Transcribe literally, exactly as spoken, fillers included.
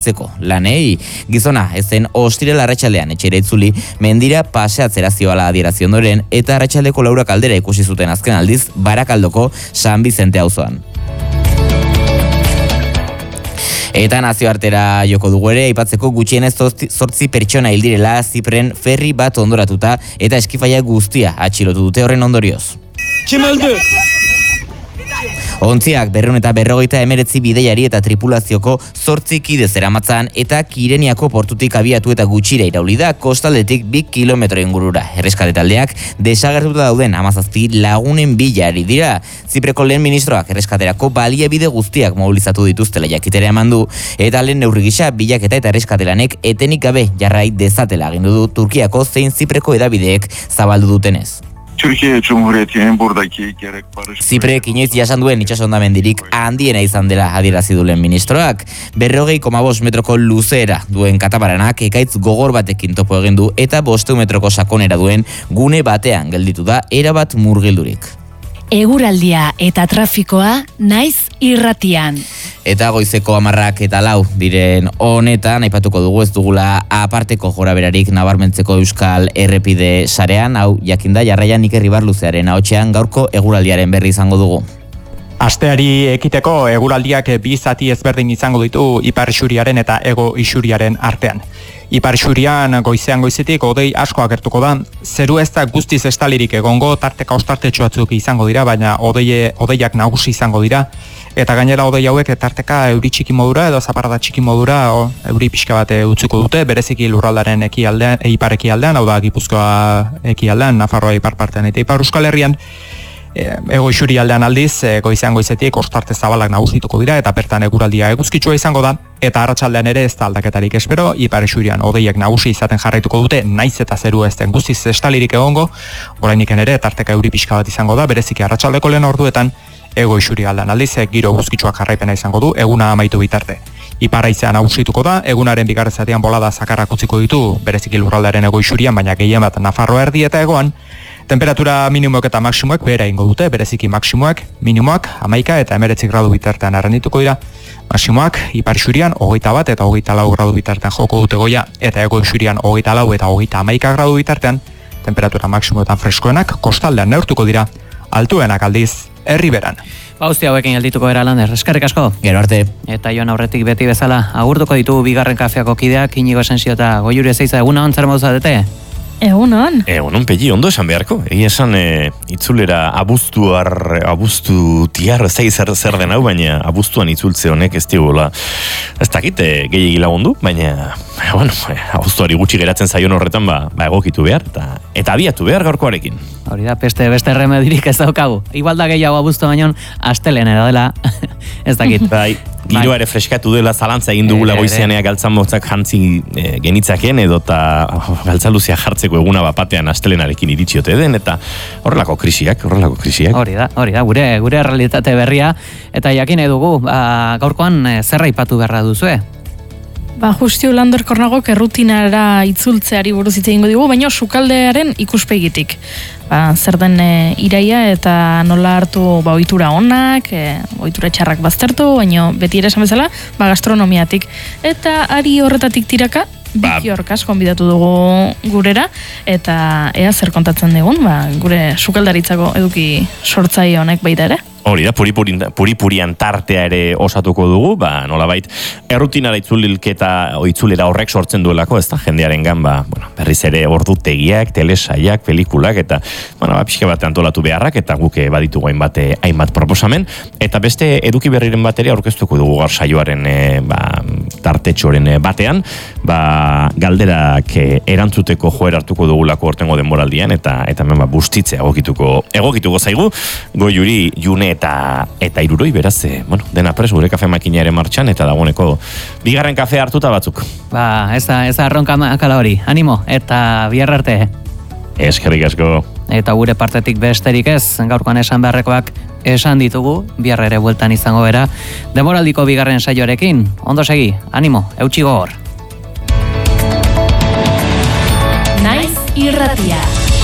Zeko, lanei, gizona, ezen ostirela arratsaldean etxera itzuli, mendira paseatzera zioala adierazi ondoren, eta arratsaldeko laura kaldera ikusi zuten azken aldiz, Barakaldoko San Bizente auzoan. Eta nazioartera joko dugu ere, aipatzeko gutxienez zortzi pertsona hildirela Zipren ferri bat ondoratuta eta eskifaia guztia atxilotu dute horren ondorioz. Tximaldu! Ontziak berrehun eta berrogeita emeretzi bideiari eta tripulazioko zortzi kide zeramatzan eta Kireniako portutik abiatu eta gutxira irauli da kostaldetik bi kilometro ingurura. Erreskate taldeak desagertuta dauden hamazazpi lagunen bila ari dira. Zipreko lehen ministroak erreskaterako baliabide guztiak mobilizatu dituztela jakitera eman du eta lehen neurri gisa bilaketa eta erreskatelanek etenik gabe jarrai dezatela agindu du Turkiako zein Zipreko hedabideek zabaldu dutenez. Türkiye Cumhuriyeti'nin buradaki gerek barış... Ziprek inoiz jasan duen itsasondamendirik handiena izan dela adierazi duen ministroak. Berrogei koma bost metroko luzera duen katabaranak ekaitz gogor batekin topo egin du eta bosteun metroko sakonera duen gune batean gelditu da erabat murgildurik. Eguraldia eta trafikoa naiz irratian. Eta goizeko hamarrak eta lau diren honetan, aipatuko dugu ez dugula aparteko joraberarik nabarmentzeko euskal errepide sarean, hau jakinda jarraian Iker Ibarluzearen ahotsean gaurko eguraldiaren berri izango dugu. Asteari ekiteko eguraldiak bi zati ezberdin izango ditu ipar isuriaren eta hego isuriaren artean. Ipar isurian goizean goizetik hodei asko agertuko da, zeru ez da guztiz estalirik egongo, tarteka ostartetxo batzuk izango dira, baina hodei, hodeiak nagusi izango dira, eta gainera hodei hauek tarteka euri txiki modura edo zaparrada txiki modura o, euri pixka bat utziko dute, bereziki lurraldaren ekialdean, ipar ekialdean, hau da Gipuzkoa ekialdean, Nafarroa ipar partean eta ipar Euskal Herrian, Ego isuri aldean aldiz, goizean goizetik ostarte zabalak nagusituko dira eta bertan eguraldia eguzkitsua izango da eta arratsaldean ere ez da aldaketarik espero, ipar isurian hodeiak nagusi izaten jarraituko dute, naiz eta zeru ez den guztiz estalirik egongo, oraindik ere tarteka euri pixka bat izango da, bereziki arratsaldeko lehen orduetan ego isuri aldean aldiz, giro eguzkitsuak jarraipena izango du, eguna amaitu bitarte. Ipar haizea nagusituko da, egunaren bigarren zatian bolada zakarrak utziko ditu, bereziki lurraldearen ego isurian, baina gehien bat Nafarroa erdi eta egoan. Temperatura minimoek eta maksimoek behera ingo dute, bereziki maksimoak, minimoak, hamaika eta emeretzi gradu bitartean arrendituko dira. Maksimoak, ipar isurian, hogeita bat eta hogeita lau gradu bitartean joko dute goia, eta ego isurian, hogeita lau eta hogeita hamaika gradu bitartean, temperatura maksimoetan freskoenak, kostaldean neurtuko dira, altuenak aldiz, herriberan. Ba, uste hauekin geldituko era Lander, eskerrik asko. Gero arte. Eta joan aurretik beti bezala, agurtuko ditu bigarren kafeako kideak, Inigo Asensio eta Goiuri Ezeiza, eguna ontzar mauzadete? Egunon. Egunon, Pegi, ondo esan beharko. Egi esan e, itzulera abuztuar, abuztu tiar, zei zer, zer den hau, baina abuztuan itzultze honek ez digula. Ez dakit, e, gehiagi lagundu, baina, bueno, e, abuztuari gutxi geratzen zaion horretan, ba, ba egokitu behar, eta, eta abiatu behar gaurkoarekin. Hori da, peste beste remedirik ez daukagu. Igual da gehiago abuztu baino, astelenera dela, ez dakit. Bai. Giroa ere freskatu dela, zalantza egin dugula goizeanea galtzan motzak jantzi e, genitzaken edo eta galtzaluzia jartzeko eguna bapatean astelenarekin iritsiote den eta horrelako krisiak, horrelako krisiak. Hori da, hori da, gure, gure realitate berria eta jakin edugu, ba, gaurkoan e, zerra ipatu beharra duzue? Ba, Justio Lander Kornagok errutinara itzultzeari buruz hitz egingo digu, baina sukaldearen ikuspegitik. Ba, zer den e, iraia eta nola hartu ba, ohitura onak, e, ohitura txarrak baztertu, baina beti ere esan bezala, ba, gastronomiatik. Eta ari horretatik tiraka, Ba. Biki Horkaz konbidatu dugu gurera, eta ea zer kontatzen digun, ba, gure sukaldaritzako eduki sortzaile honek baita ere. Hori da, puri-purian tartea ere osatuko dugu, ba, nolabait, errutinara itzulilketa, itzulera horrek sortzen duelako, ez da, jendearen gan, ba, bueno, berriz ere ordutegiak, telesaiak, pelikulak, eta, bueno, ba, pixka bat antolatu beharrak, eta guke baditugu hainbat, hainbat proposamen, eta beste eduki berriren bat ere aurkeztuko dugu gaur saioaren, e, ba, tartetxoren batean, ba, galderak erantzuteko joera hartuko dugulako ortengo denboraldian, eta, eta hemen, ba, bustitzea egokituko, egokituko zaigu, Goiuri, June, eta eta iruroi beraz, e, bueno, dena pres gure kafe makina ere martxan eta dagoeneko bigarren kafe hartuta batzuk. Ba, ez da, ez da arronka makala hori, animo, eta bihar arte. Eskerrik asko. Eta gure partetik besterik ez, gaurkoan esan beharrekoak esan ditugu, bihar ere bueltan izango bera, denboraldiko bigarren saioarekin, ondo segi, animo, eutsi gogor. Naiz irratia.